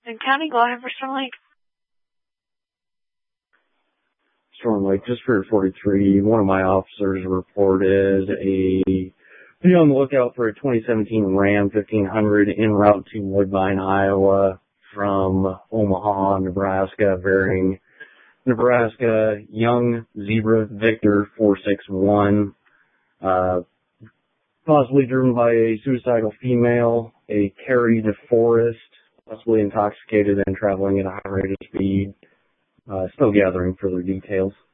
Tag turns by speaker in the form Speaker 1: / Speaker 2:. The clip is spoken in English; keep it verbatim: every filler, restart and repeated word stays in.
Speaker 1: And County, go ahead for Storm Lake.
Speaker 2: Storm Lake, just for forty-three, one of my officers reported a, be on the lookout for a twenty seventeen Ram fifteen hundred en route to Woodbine, Iowa from Omaha, Nebraska, bearing Nebraska Young Zebra Victor four six one, uh, possibly driven by a suicidal female, a Carrie DeForest, possibly intoxicated and traveling at a high rate of speed. Uh, still gathering further details.